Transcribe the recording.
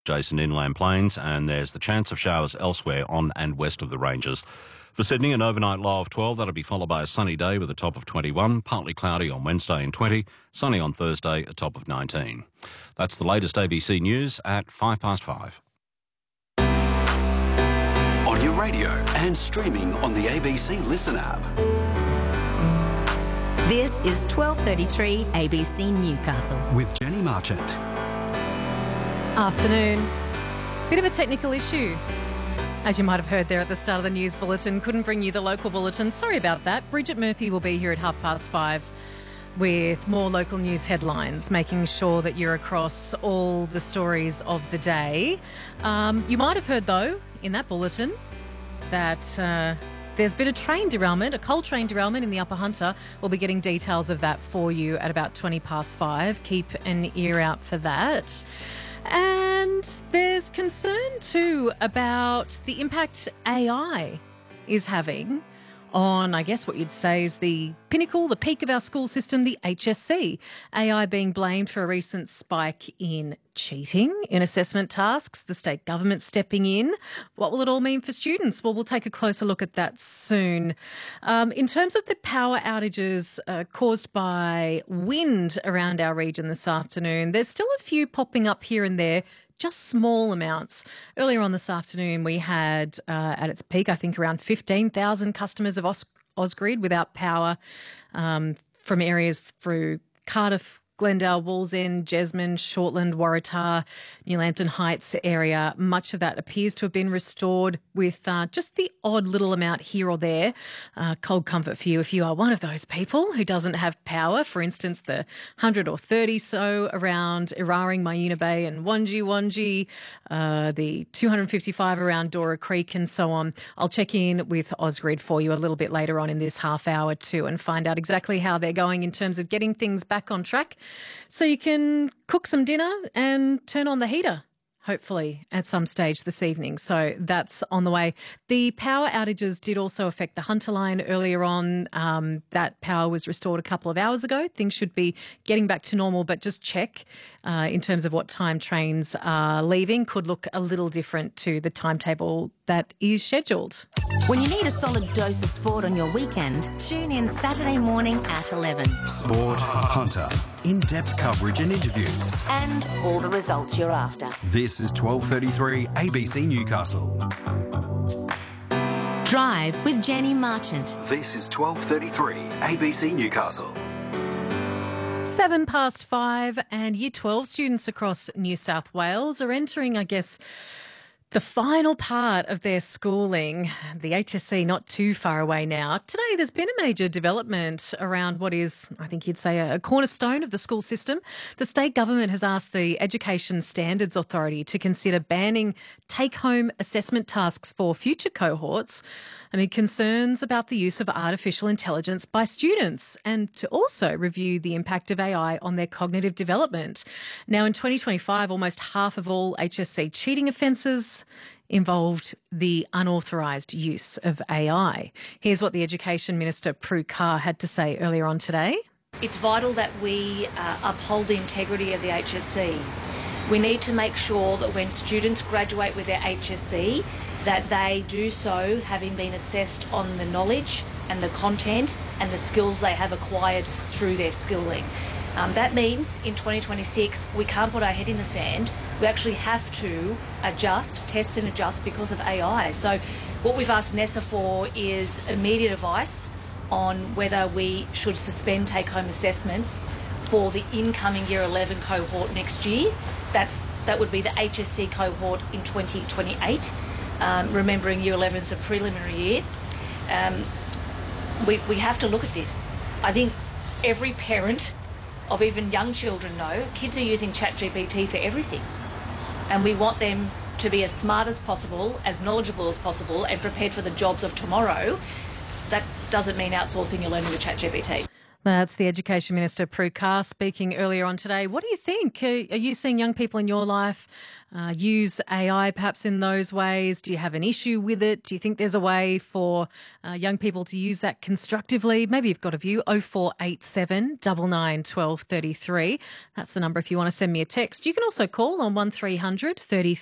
Adjacent inland plains, and there's the chance of showers elsewhere on and west of the ranges. For Sydney, an overnight low of 12. That'll be followed by a sunny day with a top of 21. Partly cloudy on Wednesday and 20. Sunny on Thursday, a top of 19. That's the latest ABC News at 5:05. On your radio and streaming on the ABC Listen app. This is 12:33 ABC Newcastle. With Jenny Marchant. Afternoon. Bit of a technical issue. As you might have heard there at the start of the news bulletin, couldn't bring you the local bulletin. Sorry about that. Bridget Murphy will be here at 5:30 with more local news headlines, making sure that you're across all the stories of the day. You might have heard, though, in that bulletin that there's been a train derailment, a coal train derailment in the Upper Hunter. We'll be getting details of that for you at about 5:20. Keep an ear out for that. And there's concern too about the impact AI is having on, I guess what you'd say is the pinnacle, the peak of our school system, the HSC. AI being blamed for a recent spike in cheating in assessment tasks, the state government stepping in. What will it all mean for students? Well, we'll take a closer look at that soon. In terms of the power outages caused by wind around our region this afternoon, there's still a few popping up here and there, just small amounts. Earlier on this afternoon, we had, at its peak, I think around 15,000 customers of Ausgrid without power from areas through Cardiff, Glendale, Wallsend, Jesmond, Shortland, Waratah, New Lambton Heights area. Much of that appears to have been restored with just the odd little amount here or there. Cold comfort for you if you are one of those people who doesn't have power. For instance, the 100 or 30 so around Eraring, Myuna Bay and Wangi, the 255 around Dora Creek and so on. I'll check in with Ausgrid for you a little bit later on in this half hour too and find out exactly how they're going in terms of getting things back on track, so you can cook some dinner and turn on the heater, hopefully, at some stage this evening. So that's on the way. The power outages did also affect the Hunter Line earlier on. That power was restored a couple of hours ago. Things should be getting back to normal, but just check in terms of what time trains are leaving. Could look a little different to the timetable that is scheduled. When you need a solid dose of sport on your weekend, tune in Saturday morning at 11. Sport, Hunter, in-depth coverage and interviews. And all the results you're after. This is 12:33 ABC Newcastle. Drive with Jenny Marchant. This is 12:33 ABC Newcastle. 5:07, and Year 12 students across New South Wales are entering, I guess, the final part of their schooling, the HSC not too far away now. Today there's been a major development around what is, I think you'd say, a cornerstone of the school system. The state government has asked the Education Standards Authority to consider banning take-home assessment tasks for future cohorts amid concerns about the use of artificial intelligence by students, and to also review the impact of AI on their cognitive development. Now, in 2025, almost half of all HSC cheating offences involved the unauthorised use of AI. Here's what the Education Minister, Prue Car, had to say earlier on today. It's vital that we uphold the integrity of the HSC. We need to make sure that when students graduate with their HSC, that they do so having been assessed on the knowledge and the content and the skills they have acquired through their schooling. That means in 2026 we can't put our head in the sand. We actually have to test and adjust because of AI. So what we've asked NESA for is immediate advice on whether we should suspend take-home assessments for the incoming Year 11 cohort next year. That would be the HSC cohort in 2028. Remembering Year 11 is a preliminary year. We have to look at this. I think every parent of even young children know kids are using ChatGPT for everything. And we want them to be as smart as possible, as knowledgeable as possible, and prepared for the jobs of tomorrow. That doesn't mean outsourcing your learning to ChatGPT. That's the Education Minister, Prue Carr, speaking earlier on today. What do you think? Are you seeing young people in your life use AI perhaps in those ways? Do you have an issue with it? Do you think there's a way for young people to use that constructively? Maybe you've got a view. 0487 99 12 33. That's the number if you want to send me a text. You can also call on 1300 33.